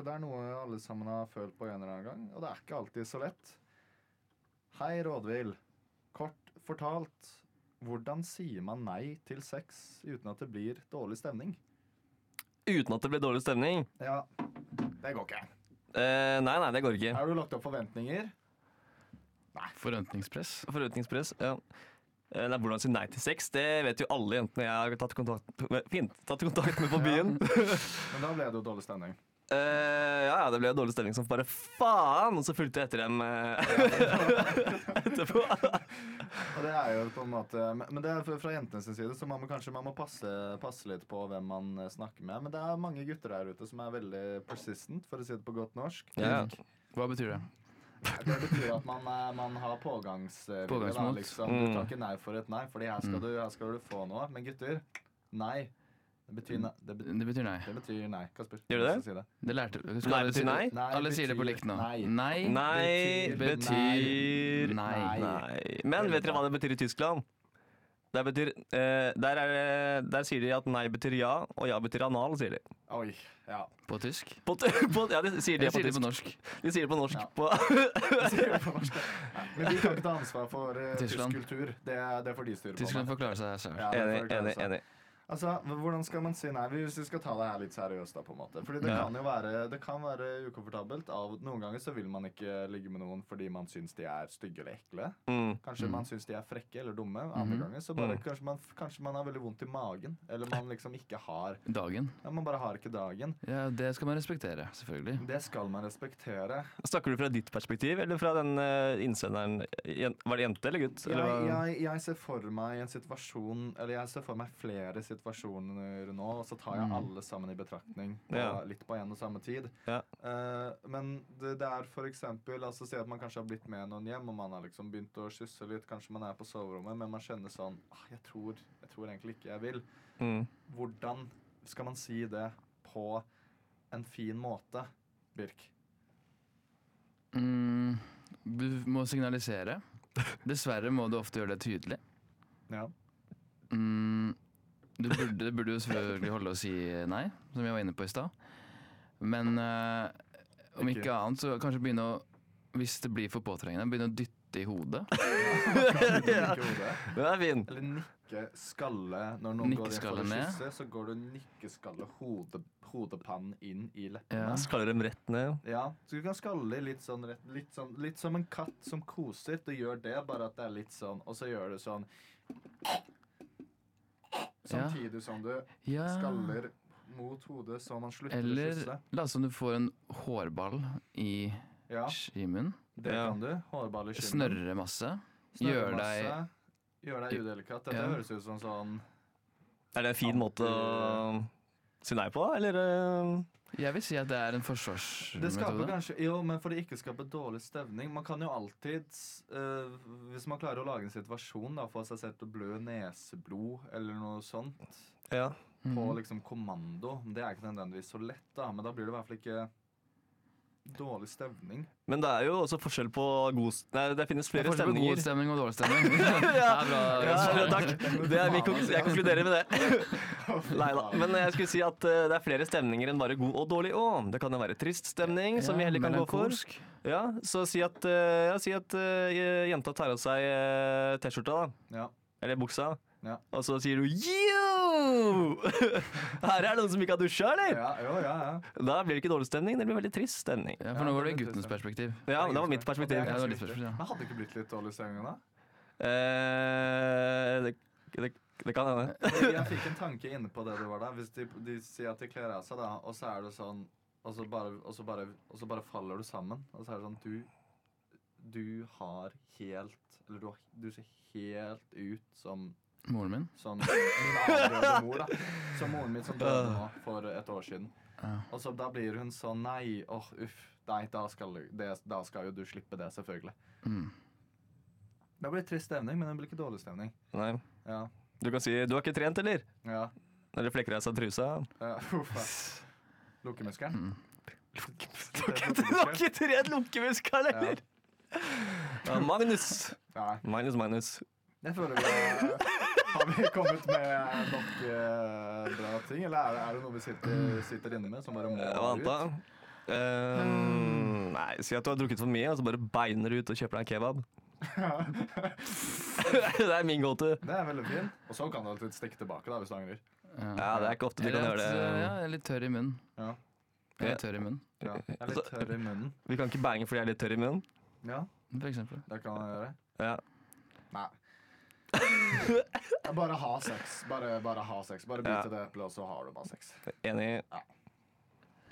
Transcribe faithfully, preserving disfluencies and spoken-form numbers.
det er noe alle sammen har følt på en eller annen gang, og det er ikke alltid så lett. Hei, Rådvill. Kort fortalt, hvordan sier man nei til sex uten at det blir dårlig stemning? Uten at det blir dårlig stemning? Ja, det går ikke. Eh, nei, nei, det går ikke. Har du lagt opp forventninger? Nei. Forventningspress. Forventningspress, ja. Eh, nei, hvordan si nei til sex, det vet jo alle jentene jeg har tatt kontakt med, fint, tatt kontakt med på byen. Men da ble det jo dårlig stemning. Uh, ja, ja, det ble dårlig stemning som bare faen, og så fulgte jeg etter dem uh, etterpå. Og det er jo på en måte, men det er fra jentenes side, så man må kanskje man må passe, passe litt på hvem man snakker med. Men det er mange gutter der ute som er veldig persistent, for å si det på godt norsk. Ja. Hva betyr det? Det betyr at man, man har pågangsvilje. Pågangsmot. Liksom. Du tar ikke nei for et nei, fordi her skal, du, her skal du få noe. Men gutter, nei. Det betyr nei. Det betyr, Det betyr nei. det betyr nei. Kasper, Gjør det? Si det? Det lærte du. Nei betyr nei? Nei Alle sier det på betyr likt nå. nei. Nei. Nei betyr Nei. nei. Men vet dere hva det betyr i Tyskland? Det betyr, eh, der, er, det- der sier de at nei betyr ja, og ja betyr anal, sier de. Oi, ja. På tysk? På, på, ja, de sier det Jeg på sier det tysk. på norsk. De sier det på norsk. Ja. På, Men vi kan ikke ta ansvar for uh, tysk Tyskland. kultur. Det, er- det får de styre på. Tyskland får klare seg selv. Ja, det enig, får de klare enig, seg. enig. Altså, hvordan skal man si nei? Hvis vi skal ta det her litt seriøst da, på en måte. Fordi det Ja. kan jo være, det kan være ukomfortabelt. Av, noen ganger så vil man ikke ligge med noen fordi man syns de er stygge eller ekle. Mm. Kanskje man syns de er frekke eller dumme. Andre Mhm. ganger så bare, Mm. kanskje, man, kanskje man har veldig vondt i magen. Eller man liksom ikke har Dagen. ja, Man bare har ikke dagen. Ja, det skal man respektere, selvfølgelig. Det skal man respektere. Snakker du fra ditt perspektiv, eller fra den uh, innsenderen? Jen- Var det jente eller gutt? Eller, Jeg, hva? jeg, jeg ser for meg en situasjon Eller jeg ser for meg flere situasjoner nå, og så tar jeg Mm. alle sammen i betraktning på, Ja. litt på en og samme tid. Ja. Eh, men det, det er for eksempel altså, si at man kanskje har blitt med noen hjem, og man har liksom begynt å kysse litt. Kanskje man er på soverommet, men man kjenner sånn ah, jeg, tror, jeg tror egentlig ikke jeg vil. Mm. Hvordan skal man si det på en fin måte, Birk? Mm, du må signalisere. Dessverre må du ofte gjøre det tydelig. Ja. Mm, du burde, det burde jo selvfølgelig holde å si nei, som jeg var inne på i stad. Men eh, om Ikke. ikke annet, så kanskje begynne å, hvis det blir for påtrengende, begynne å dytte i hodet. Ja. Den er fin. Eller nikke skalle når noen Nikke går inn for skalle å ned. kysse. Så går du nikke skalle hode, hodepannen inn i leppene. Ja. Skaller dem rett ned. Ja, så du kan skalle litt sånn, rett, litt sånn litt som en katt som koser. Du gjør det, bare at det er litt sånn, og så gjør du sånn samtidig som du Ja. skaller mot hodet så man slutter å Eller kysse. la oss som du får en hårball i Ja, skimen. det Ja. kan du. Hårball i kinnet. Snørre masse. Snørre Gjør masse. deg Gjør deg udelikat. Dette Ja. høres ut som sånn Er det en fin måte å si nei på, eller? uh, Jeg vil si at det er en Det skaper forsvarsmetode. kanskje, jo, men for det ikke skaper dårlig stevning. Man kan jo alltid, eh, hvis man klarer å lage en situasjon, da, få seg selv til å blø neseblod eller noe sånt, Ja. Mhm. på liksom kommando. Det er ikke nødvendigvis så lett, da, men da blir det i hvert fall ikke dårlig stevning. Men det er jo også forskjell på god s- Nei, det finnes Det er flere forskjell på stemninger. god stemning og dårlig stemning. Det er bra. Ja, takk. Det er, vi konk- jeg konkluderer med det. Neida. Men jeg skulle si at uh, det er flere stemninger enn bare god og dårlig òg. Det kan jo være trist stemning, som vi heller kan gå for. melankolsk. Ja, Så si at, uh, ja, si at uh, jenta tar av seg uh, T-skjorta, da. Ja, Eller buksa. ja. Og så sier du yo! Her er det noen som ikke har dusja, eller? Ja, jo, ja, ja. Da blir det ikke dårlig stemning, det blir veldig trist stemning. Ja, for nå var det guttens perspektiv. Ja, men det var mitt perspektiv. Det er Ja, det var ganske ditt viktig. perspektiv, ja. Men hadde det ikke blitt litt dårlig stemning da? Eh, det, det, det kan hende. Jeg fikk en tanke inne på det du var da. Hvis de, de sier at de kler av seg, da, og så er det sånn, og så bare, og så bare, og så bare faller du sammen. Og så er det sånn du Du har helt Eller du, har, du ser helt ut som Moren min. Som min avdøde mor, da. Som moren min som døde nå for et år siden. Ja. Og så da blir hun sånn nei, åh, uff. Nei, da skal, du- det, da skal jo du slippe det, selvfølgelig. Mm. Det blir trist stemning, men det blir ikke dårlig stemning. Nei. Ja. Du kan si 'du har ikke trent', eller? Ja. Eller flekker deg seg trusa. ja. Uff, ja. Lukkemuskelen. Du har ikke trent lukkemuskel, eller? Ja, Magnus. Nei. Magnus, Magnus. Jeg føler vi har, har vi kommet med nok eh, bra ting, eller er det, er det noe vi sitter, sitter inne med som bare må Hva annet ut? da? Eh, nei, si at du har drukket for mye, og så bare beiner du ut og kjøper deg en kebab. Det er min go-to. Det er veldig fint. Og så kan du alltid stikke tilbake da, hvis du angrer. Ja, det er ikke ofte du kan Eller gjøre at, det. Ja, jeg er litt tørr i munnen. Ja. Jeg er litt tørr i munnen, Ja. Jeg er litt tørr i munnen. Vi kan ikke bange fordi jeg er litt tørr i munnen. Ja, for eksempel. det kan man gjøre. Ja. Nei. Bare ha sex. Bare, bare ha sex. Bare bite Ja. det eplet, og så har du bare sex. Enig. Ja.